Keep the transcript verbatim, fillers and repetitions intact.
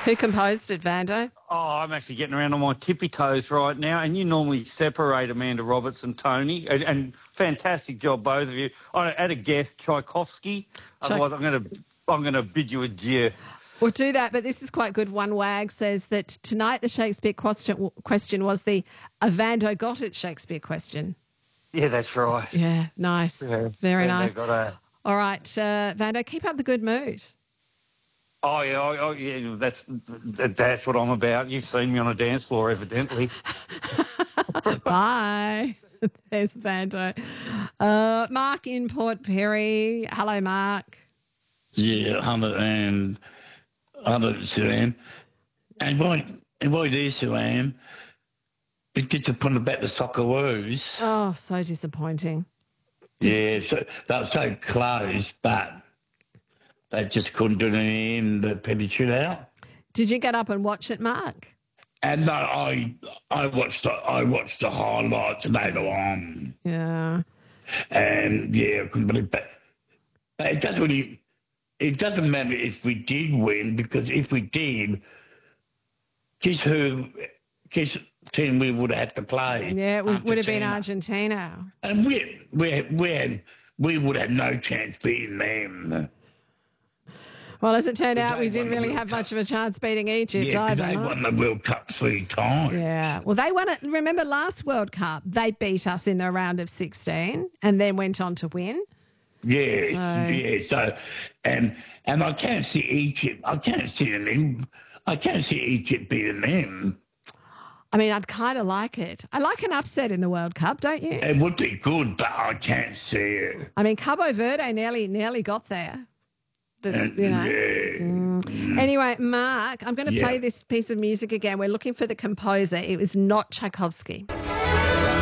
Who composed it, Vando? Oh, I'm actually getting around on my tippy toes right now, and you normally separate Amanda Roberts and Tony, and, and fantastic job, both of you. I had a guess, Tchaikovsky. Otherwise, I'm going to I'm going to bid you adieu. We'll do that, but this is quite good. One wag says that tonight the Shakespeare question, question was the a Vando got it Shakespeare question. Yeah, that's right. Yeah, nice. Yeah, Very Vando nice. got a... All right, uh, Vando, keep up the good mood. Oh, yeah, oh, oh, yeah, that's, that, that's what I'm about. You've seen me on a dance floor, evidently. Bye. There's Vando. Uh, Mark in Port Perry. Hello, Mark. Yeah, hello, and hello, Suram. And why, and why do Suram? It gets to put about the Socceroos. Oh, so disappointing. Yeah, so they were so close, but they just couldn't do anything in the penalty shootout. Did you get up and watch it, Mark? And no, I I watched the, I watched the highlights later on. Yeah. And yeah, I couldn't believe that. But it doesn't really, it doesn't matter if we did win, because if we did, guess who, guess team we would have had to play? Yeah, it was, would have been Argentina. And we we we had, we would have no chance beating them. Well, as it turned out, They we didn't won the really World have Cup. much of a chance beating Egypt Yeah, 'cause either. they no? won the World Cup three times. Yeah. Well, they won it. Remember last World Cup, they beat us in the round of sixteen and then went on to win. Yeah, So- yeah. So, and and I can't see Egypt. I can't see them. I can't see Egypt beating them. I mean, I'd kind of like it. I like an upset in the World Cup, don't you? It would be good, but I can't see it. I mean, Cabo Verde nearly nearly got there. The, And, you know. yeah. Anyway, Mark, I'm going to Yeah. play this piece of music again. We're looking for the composer. It was not Tchaikovsky.